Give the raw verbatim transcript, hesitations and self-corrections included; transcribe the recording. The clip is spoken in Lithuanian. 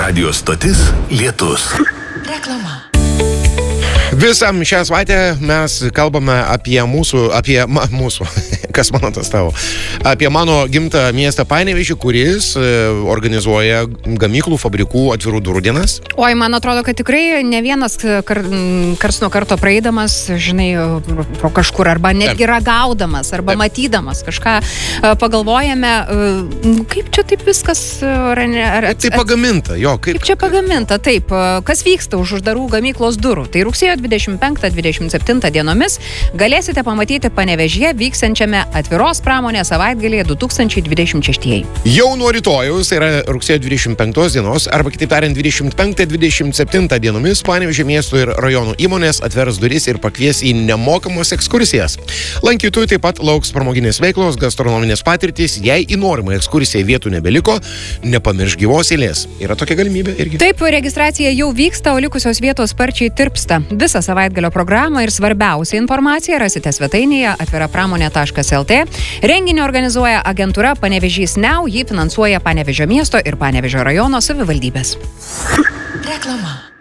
Radio stotis Lietus. Reklama. Visam šią savaitę mes kalbame apie mūsų, apie ma, mūsų, kas mano tas tavo, apie mano gimtą miestą Panevėžį, kuris e, organizuoja gamyklų, fabrikų atvirų durų dienas. Oi, man atrodo, kad tikrai ne vienas kar, kars nuo karto praeidamas, žinai, pro kažkur, arba netgi ragaudamas, arba Taip. matydamas kažką, pagalvojame, kaip čia taip viskas... Ar, ar, kaip tai pagaminta, jo. Kaip, kaip čia pagaminta, taip. Kas vyksta už uždarų gamyklos durų? Tai rugsėjo dvidešimt penktą dvidešimt septintą dienomis galėsite pamatyti Panevėžyje vyksiančiame atviros pramonės savaitgalyje du tūkstančiai dvidešimt šeštieji. Jau nuo rytojaus, tai yra rugsėjo dvidešimt penktos dienos, arba kitaip tariant dvidešimt penktą dvidešimt septintą dienomis Panevėžio miesto ir rajonų įmonės atvers duris ir pakvies į nemokamos ekskursijas. Lankytojų taip pat lauks pramoginės veiklos, gastronominės patirtys. Jei į norimą ekskursiją vietų nebeliko, nepamiršk gyvos eilės. Yra tokia galimybė irgi. Taip, registracija jau vyksta, o likusios vietos sparčiai tirpsta. Visą savaitgalio programą ir svarbiausią informaciją rasite svetainėje atvirapramonė taškas lt. Renginį organizuoja agentūra Panevėžys Now, jį finansuoja Panevėžio miesto ir Panevėžio rajono savivaldybės. Reklama.